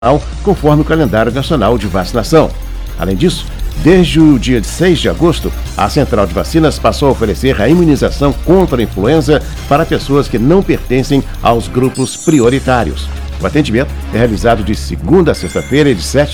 conforme o calendário nacional de vacinação. Além disso, desde o dia 6 de agosto, a Central de Vacinas passou a oferecer a imunização contra a influenza para pessoas que não pertencem aos grupos prioritários. O atendimento é realizado de segunda a sexta-feira, de 7